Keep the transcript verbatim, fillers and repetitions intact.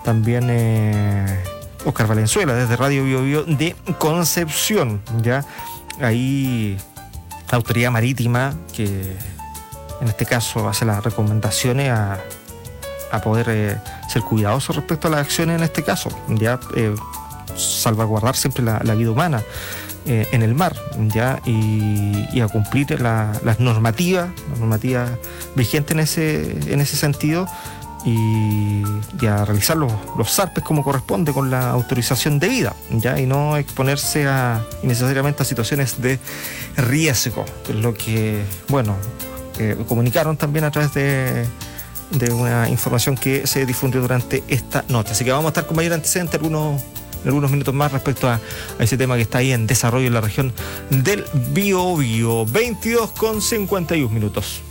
también eh, Oscar Valenzuela, desde Radio Bio Bio de Concepción, ¿ya? Ahí la autoridad marítima, que en este caso hace las recomendaciones a, a poder eh, ser cuidadoso respecto a las acciones en este caso, ya eh, salvaguardar siempre la, la vida humana eh, en el mar, ya, y, y a cumplir la, las normativas, las normativas vigentes en ese, en ese sentido, y, y a realizar los, los zarpes como corresponde con la autorización debida, ya, y no exponerse a innecesariamente a situaciones de riesgo, que es lo que, bueno, eh, comunicaron también a través de de una información que se difundió durante esta noche. Así que vamos a estar con mayor antecedente algunos, algunos minutos más respecto a, a ese tema que está ahí en desarrollo en la región del Biobío. veintidós con cincuenta y uno minutos.